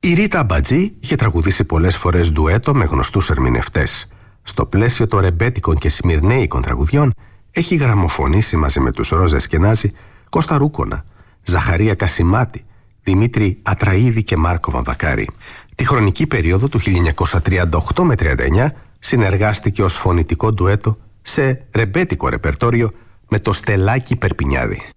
Η Ρίτα Αμπατζή είχε τραγουδήσει πολλές φορές ντουέτο με γνωστούς ερμηνευτές. Στο πλαίσιο των ρεμπέτικων και σμυρνέικων τραγουδιών έχει γραμμοφωνήσει μαζί με τους Ρόζα Εσκενάζη, Κώστα Ρούκονα, Ζαχαρία Κασιμάτη, Δημήτρη Ατραΐδη και Μάρκο Βαμβακάρη. Τη χρονική περίοδο του 1938 με 19 συνεργάστηκε ως φωνητικό ντουέτο σε ρεμπέτικο ρεπερτόριο με το Στελάκι Περπινιάδη.